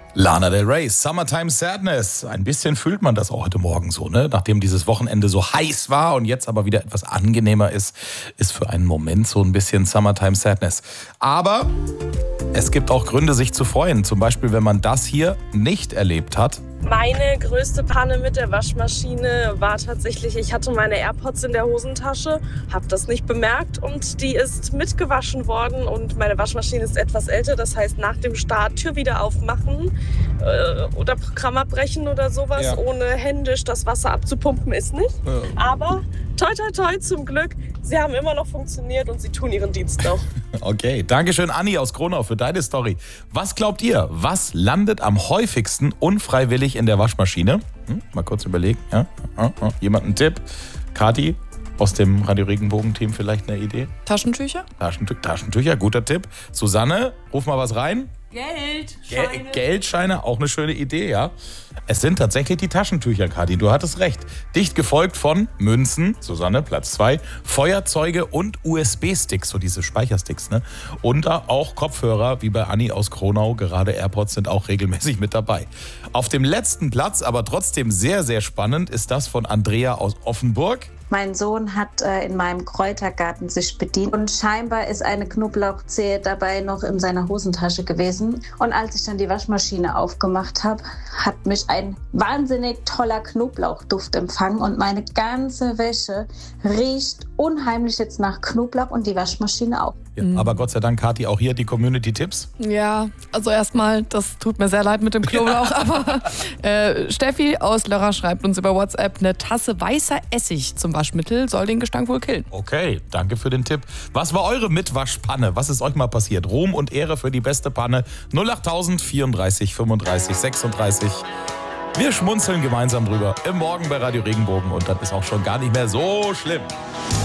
Lana Del Rey, Summertime Sadness. Ein bisschen fühlt man das auch heute Morgen so, ne? Nachdem dieses Wochenende so heiß war und jetzt aber wieder etwas angenehmer ist für einen Moment so ein bisschen Summertime Sadness. Aber es gibt auch Gründe, sich zu freuen. Zum Beispiel, wenn man das hier nicht erlebt hat. Meine größte Panne mit der Waschmaschine war tatsächlich, ich hatte meine AirPods in der Hosentasche, habe das nicht bemerkt und die ist mitgewaschen worden und meine Waschmaschine ist etwas älter, das heißt nach dem Start Tür wieder aufmachen oder Programm abbrechen oder sowas, ja. Ohne händisch das Wasser abzupumpen ist nicht. Ja. Aber toi toi toi zum Glück, sie haben immer noch funktioniert und sie tun ihren Dienst noch. Okay, Dankeschön Anni aus Kronau für deine Story. Was glaubt ihr, was landet am häufigsten unfreiwillig in der Waschmaschine? Mal kurz überlegen. Ja? Jemand einen Tipp? Kathi aus dem Radio Regenbogen-Team vielleicht eine Idee? Taschentücher? Taschentücher, guter Tipp. Susanne, ruf mal was rein. Geldscheine. Geldscheine, auch eine schöne Idee, ja. Es sind tatsächlich die Taschentücher, Kathi, du hattest recht. Dicht gefolgt von Münzen, Susanne, Platz 2, Feuerzeuge und USB-Sticks, so diese Speichersticks, ne? Und auch Kopfhörer, wie bei Anni aus Kronau, gerade AirPods sind auch regelmäßig mit dabei. Auf dem letzten Platz, aber trotzdem sehr, sehr spannend, ist das von Andrea aus Offenburg. Mein Sohn hat in meinem Kräutergarten sich bedient und scheinbar ist eine Knoblauchzehe dabei noch in seiner Hosentasche gewesen. Und als ich dann die Waschmaschine aufgemacht habe, hat mich ein wahnsinnig toller Knoblauchduft empfangen und meine ganze Wäsche riecht unheimlich jetzt nach Knoblauch und die Waschmaschine auch. Ja, aber Gott sei Dank, Kathi, auch hier die Community-Tipps. Ja, also erstmal, das tut mir sehr leid mit dem Knoblauch, aber Steffi aus Lörrach schreibt uns über WhatsApp, eine Tasse weißer Essig zum Waschmittel soll den Gestank wohl killen. Okay, danke für den Tipp. Was war eure Mitwaschpanne? Was ist euch mal passiert? Ruhm und Ehre für die beste Panne. 08000 34 35 36. Wir schmunzeln gemeinsam drüber im Morgen bei Radio Regenbogen und das ist auch schon gar nicht mehr so schlimm.